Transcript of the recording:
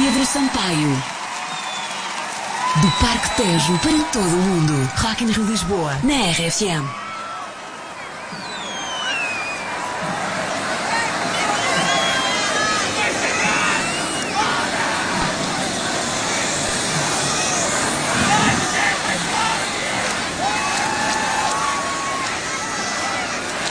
Pedro Sampaio. Do Parque Tejo para todo o mundo. Rock in Rio Lisboa, na RFM.